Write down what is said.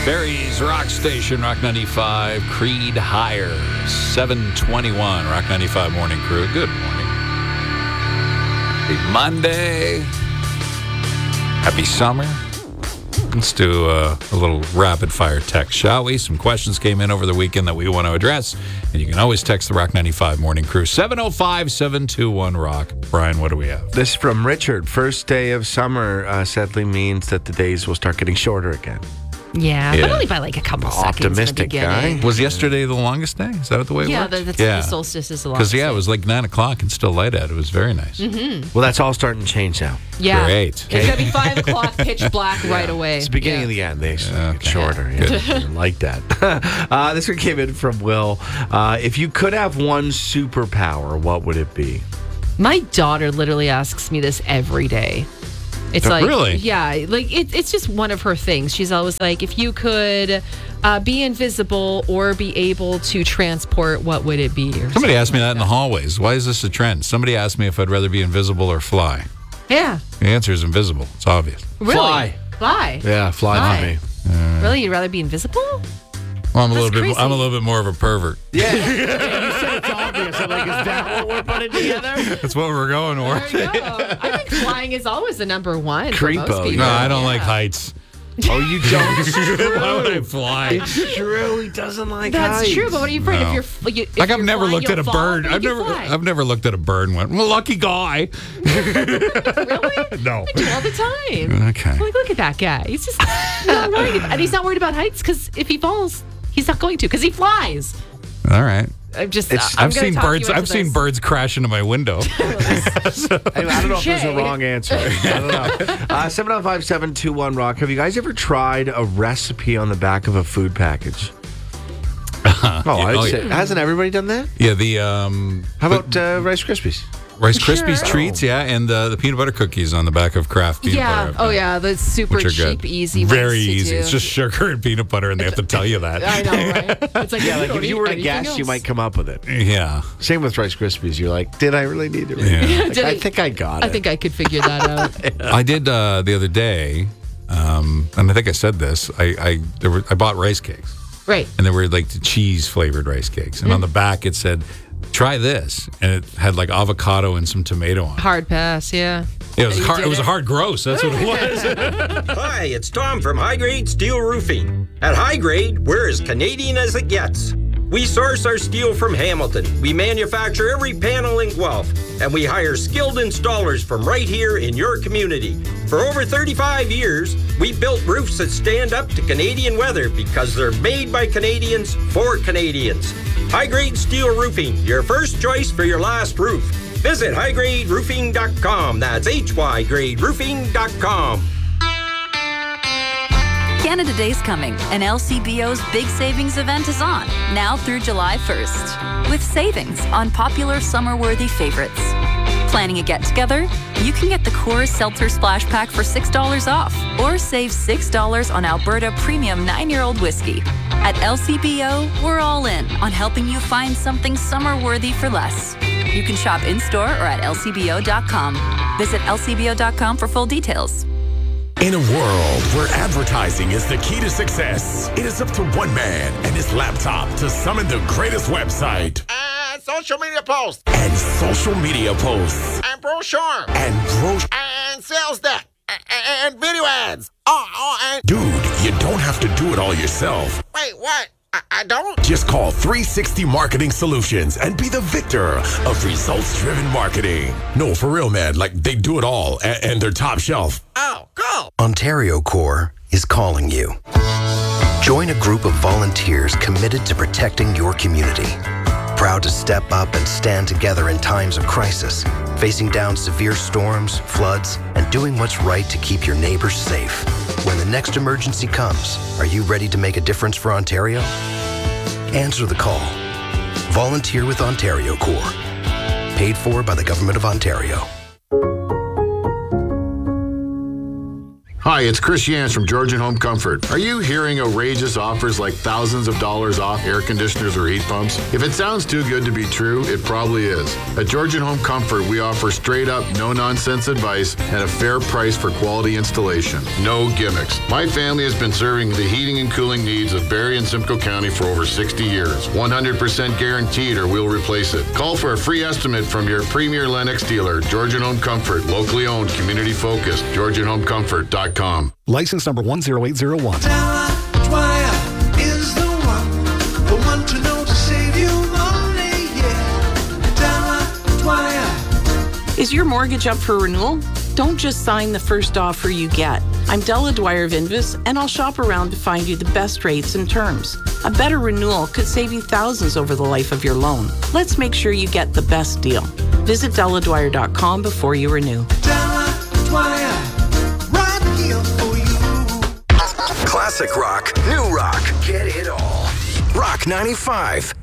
Barry's Rock Station, Rock 95, Creed Higher, 721, Rock 95 Morning Crew. Good morning. Happy Monday. Happy summer. Let's do a little rapid-fire text, shall we? Some questions came in over the weekend that we want to address, and you can always text the Rock 95 Morning Crew, 705-721-ROCK. Brian, what do we have? This is from Richard. First day of summer sadly means that the days will start getting shorter again. Yeah, but only by like a couple seconds. Optimistic guy. Was yesterday the longest day? Is that the way it works? The solstice is the longest. Because, it was like 9 o'clock and still light out. It was very nice. Mm-hmm. Well, that's all starting to change now. Yeah. Great. It's going to be 5 o'clock, pitch black right away. It's the beginning of the end. They get shorter. Yeah. Like that. This one came in from Will. If you could have one superpower, what would it be? My daughter literally asks me this every day. It's like, really? Yeah, like it's just one of her things. She's always like, if you could be invisible or be able to transport, what would it be? Somebody asked me that in the hallways. Why is this a trend? Somebody asked me if I'd rather be invisible or fly. Yeah. The answer is invisible. It's obvious. Really? Fly. Yeah, fly for me. Really? You'd rather be invisible? Well, I'm a little bit more of a pervert. Yeah. You said it's obvious. I'm like, is that what we're putting together? That's what we're going for. There you go. I think flying is always the number one for most Creepo. people. No, I don't like heights. Oh, you don't? Why would I fly? It's true. He doesn't like That's heights. true, but what are you afraid No. if you're Like I've never looked at a bird. I've never looked at a bird and went, well, lucky guy. Really? No. I do all the time. Okay. Like, look at that guy. He's just not worried about, and he's not worried about heights because if he falls, he's not going to because he flies. All right. I've seen birds. I've seen birds crash into my window. I don't know if there's a wrong answer. I don't know. 705-721-ROCK. Have you guys ever tried a recipe on the back of a food package? I'd say, hasn't everybody done that? Yeah. How about Rice Krispies? Rice Krispies treats, and the peanut butter cookies on the back of Kraft peanut butter. Oh, yeah. The super cheap, easy ones Very to easy. do. It's just sugar and peanut butter, and they have to tell you that. I know, right? It's like, if you were to guess, you might come up with it. Yeah. Same with Rice Krispies. You're like, did I really need it? Yeah. Like, I think I got it. I think I could figure that out. I did the other day, and I think I said this. I bought rice cakes. Right. And they were like the cheese flavored rice cakes, and on the back it said, "Try this," and it had like avocado and some tomato on it. Hard pass, yeah. It was hard. It was a hard gross. That's what it was. Hi, it's Tom from High Grade Steel Roofing. At High Grade, we're as Canadian as it gets. We source our steel from Hamilton. We manufacture every panel in Guelph, and we hire skilled installers from right here in your community. For over 35 years, we built roofs that stand up to Canadian weather because they're made by Canadians for Canadians. High Grade Steel Roofing, your first choice for your last roof. Visit highgraderoofing.com. That's hygraderoofing.com. Canada Day's coming, and LCBO's big savings event is on, now through July 1st, with savings on popular summer-worthy favorites. Planning a get-together? You can get the Coors Seltzer Splash Pack for $6 off, or save $6 on Alberta Premium 9-year-old whiskey. At LCBO, we're all in on helping you find something summer-worthy for less. You can shop in-store or at lcbo.com. Visit lcbo.com for full details. In a world where advertising is the key to success, it is up to one man and his laptop to summon the greatest website. And social media posts. And social media posts. And brochure. And sales deck. And video ads. And... Dude, you don't have to do it all yourself. Wait, what? I don't? Just call 360 Marketing Solutions and be the victor of results-driven marketing. No, for real, man. Like, they do it all, and they're top shelf. Oh, cool. Ontario Corps is calling you. Join a group of volunteers committed to protecting your community. Proud to step up and stand together in times of crisis, facing down severe storms, floods, and doing what's right to keep your neighbors safe. When the next emergency comes, are you ready to make a difference for Ontario? Answer the call. Volunteer with Ontario Corps. Paid for by the Government of Ontario. Hi, it's Chris Yans from Georgian Home Comfort. Are you hearing outrageous offers like thousands of dollars off air conditioners or heat pumps? If it sounds too good to be true, it probably is. At Georgian Home Comfort, we offer straight up, no-nonsense advice and a fair price for quality installation. No gimmicks. My family has been serving the heating and cooling needs of Barrie and Simcoe County for over 60 years. 100% guaranteed or we'll replace it. Call for a free estimate from your premier Lennox dealer, Georgian Home Comfort, locally owned, community focused, GeorgianHomeComfort.com. License number 10801. Dwyer is the one to know to save you money, yeah. Dwyer. Is your mortgage up for renewal? Don't just sign the first offer you get. I'm Della Dwyer of Invis, and I'll shop around to find you the best rates and terms. A better renewal could save you thousands over the life of your loan. Let's make sure you get the best deal. Visit DellaDwyer.com before you renew. Della Dwyer. Classic rock, new rock, get it all. Rock 95.